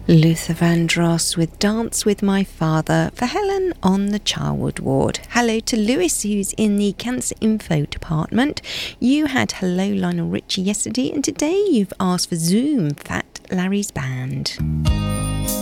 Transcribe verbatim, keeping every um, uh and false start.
Luther Vandross with Dance With My Father for Helen on the Charwood ward. Hello to Lewis, who's in the Cancer Info department. You had Hello Lionel Richie yesterday, and today you've asked for Zoom, Fat Larry's Band.